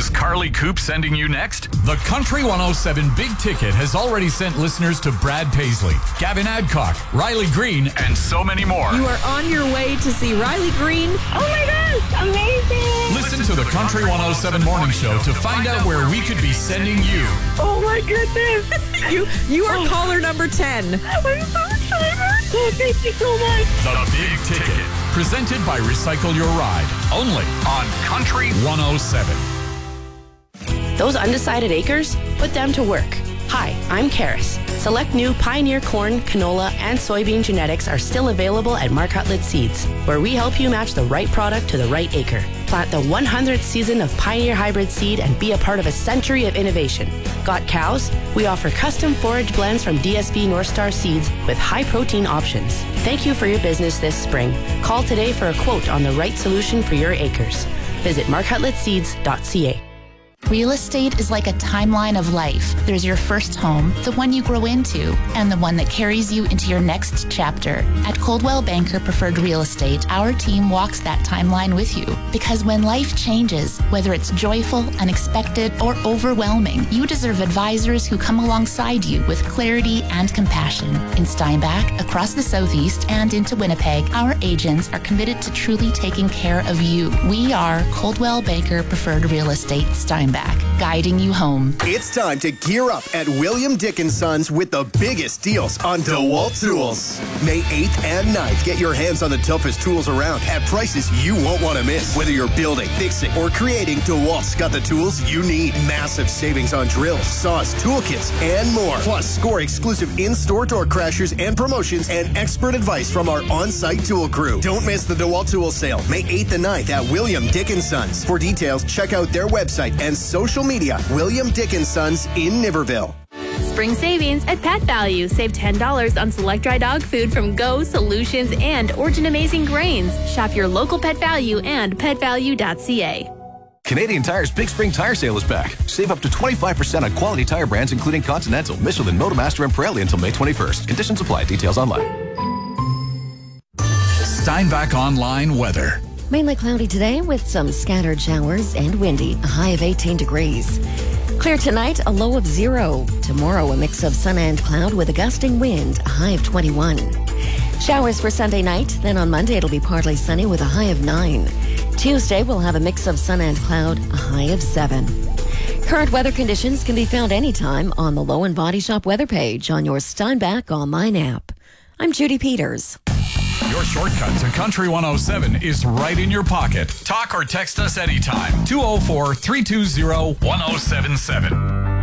is Carly Coop sending you next? The Country 107 Big Ticket has already sent listeners to Brad Paisley, Gavin Adcock, Riley Green, and so many more. You are on your way to see Riley Green. Oh my gosh, amazing! Listen to the Country 107 Morning Show to find out where we could be sending you. Oh my goodness! You are caller number 10. I'm so excited! Oh, thank you so much! The Big Ticket, presented by Recycle Your Ride, only On Country 107. Those undecided acres? Put them to work. Hi, I'm Karis. Select new Pioneer corn, canola, and soybean genetics are still available at Mark Hutlett Seeds, where we help you match the right product to the right acre. Plant the 100th season of Pioneer hybrid seed and be a part of a century of innovation. Got cows? We offer custom forage blends from DSV North Star Seeds with high-protein options. Thank you for your business this spring. Call today for a quote on the right solution for your acres. Visit markhutlettseeds.ca. Real estate is like a timeline of life. There's your first home, the one you grow into, and the one that carries you into your next chapter. At Coldwell Banker Preferred Real Estate, our team walks that timeline with you. Because when life changes, whether it's joyful, unexpected, or overwhelming, you deserve advisors who come alongside you with clarity and compassion. In Steinbach, across the Southeast, and into Winnipeg, our agents are committed to truly taking care of you. We are Coldwell Banker Preferred Real Estate Steinbach, guiding you home. It's time to gear up at William Dick & Sons with the biggest deals on DeWalt tools. May 8th and 9th, get your hands on the toughest tools around at prices you won't want to miss. Whether you're building, fixing, or creating, DeWalt's got the tools you need. Massive savings on drills, saws, toolkits, and more. Plus, score exclusive in-store door crashers and promotions and expert advice from our on-site tool crew. Don't miss the DeWalt Tool Sale, May 8th and 9th at William Dick & Sons. For details, check out their website and social media, William Dick & Sons in Niverville. Spring savings at Pet Value. Save $10 on select dry dog food from Go, Solutions, and Origin Amazing Grains. Shop your local Pet Value and petvalue.ca. Canadian Tire's Big Spring Tire Sale is back. Save up to 25% on quality tire brands including Continental, Michelin, Motomaster, and Pirelli until May 21st. Conditions apply. Details online. Steinbach Online weather. Mainly cloudy today with some scattered showers and windy, a high of 18 degrees. Clear tonight, a low of 0. Tomorrow, a mix of sun and cloud with a gusting wind, a high of 21. Showers for Sunday night, then on Monday it'll be partly sunny with a high of 9. Tuesday, we'll have a mix of sun and cloud, a high of 7. Current weather conditions can be found anytime on the Low and Body Shop weather page on your Steinbach online app. I'm Judy Peters. Your shortcut to Country 107 is right in your pocket. Talk or text us anytime. 204-320-1077.